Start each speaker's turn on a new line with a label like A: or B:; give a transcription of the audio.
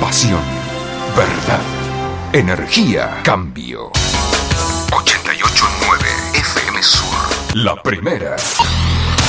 A: Pasión, verdad, energía, cambio. 88.9 FM Sur. La primera.